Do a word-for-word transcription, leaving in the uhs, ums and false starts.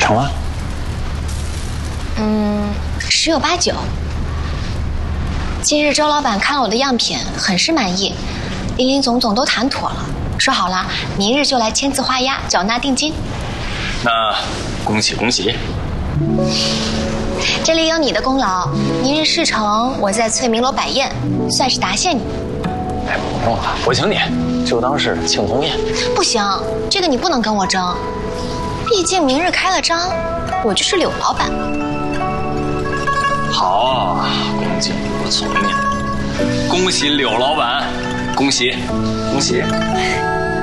成了？ 嗯，十有八九。今日周老板看了我的样品，很是满意，林林总总都谈妥了，说好了，明日就来签字画押，缴纳定金。 那恭喜恭喜！ 这里有你的功劳，明日事成，我在翠明楼摆宴，算是答谢你。 哎，不用了，我请你，就当是庆功宴。 不行，这个你不能跟我争，毕竟明日开了张，我就是柳老板。 好，恭敬不如从命。恭喜柳老板，恭喜，恭喜！